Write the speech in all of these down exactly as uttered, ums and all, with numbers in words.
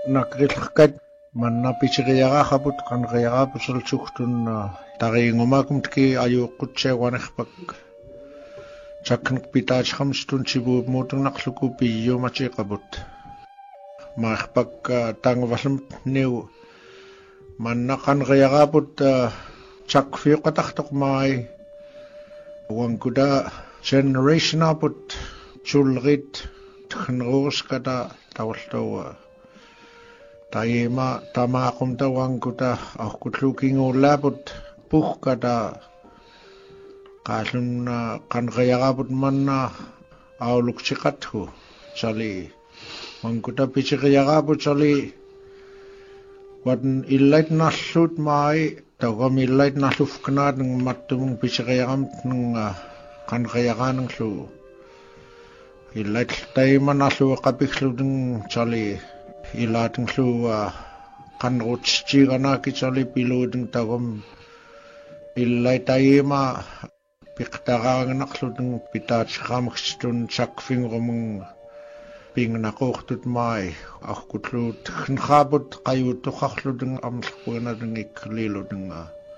nakrilkat manna pichiriyaqaput qanqiyaqapusal chuktunna tariingumakumtki ayuqqutseeguanerpak chaknq pitaachqamstun chibu muutunnaqluku piyumachiqaput maarpak tangvallamt niu manna qanqiyaqaput chakfiuqataqtoq mai wankuda generation aput chulrit thnruuskata tawaltawa tayema tamaaqumta wankuta arqutlukinguullaaput puhkata qaallunna qanqiyaqaput manna auluksiqathu sali wankuta pichiqiyaqaput sali wan illait nallut mai tawam illait nallufknaat ng mattumung pichiqiyaqamt ng qanqiyaqaannglu illait tayma nallu qapiqluding sali ilatinglu qanrutschiganaki sali piluding tawam illait tayma piqtaqaangnaqluding pitaachqamakstun sakfingumung pingnaqortut mai arqutlut khnqaput qayutuqarluding amlqpuganading ikliluding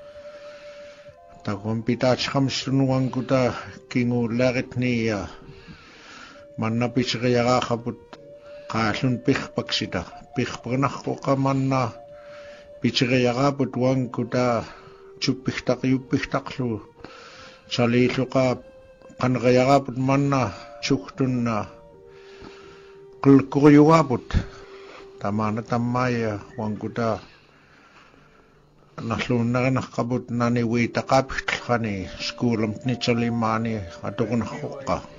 tawam pitaachqamstun wankuta kingullaritnia manna pichiqiyaqaqaput qaallun piqpaksita piqpernarquqa manna pichiqiyaqaput wankuta chuppiqtaqiyuppiqtaqlu salilluqa qanqiyaqaput manna chuktunna qulquriyuaput tamana tammaya wankuta nalluunnarinarqaput nani uitaqapiqtaqani skuulamtni salimani atuqunarquqqa